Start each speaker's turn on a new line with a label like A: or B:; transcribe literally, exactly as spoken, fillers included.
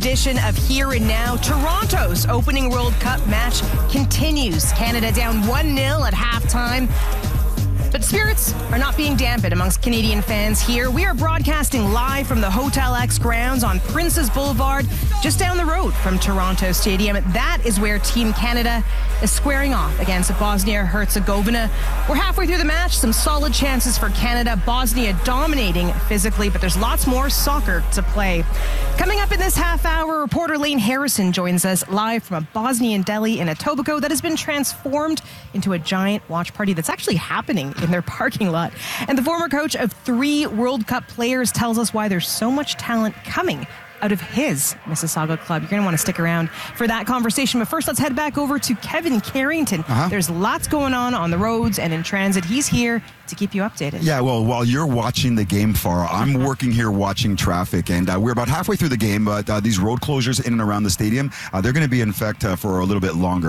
A: edition of Here and Now. Toronto's opening World Cup match continues. Canada down one nil at halftime. But spirits are not being dampened amongst Canadian fans here. We are broadcasting live from the Hotel X grounds on Princes Boulevard, just down the road from Toronto Stadium. That is where Team Canada is squaring off against Bosnia-Herzegovina. We're halfway through the match. Some solid chances for Canada. Bosnia dominating physically, but there's lots more soccer to play. Coming up in this half hour, reporter Lane Harrison joins us live from a Bosnian deli in Etobicoke that has been transformed into a giant watch party that's actually happening in their parking lot. And the former coach of three World Cup players tells us why there's so much talent coming out of his Mississauga club. You're going to want to stick around for that conversation. But first, let's head back over to Kevin Carrington. Uh-huh. There's lots going on on the roads and in transit. He's here to keep you updated.
B: Yeah, well, while you're watching the game, Farah, I'm working here watching traffic. And uh, we're about halfway through the game, but uh, these road closures in and around the stadium, uh, they're going to be in effect uh, for a little bit longer.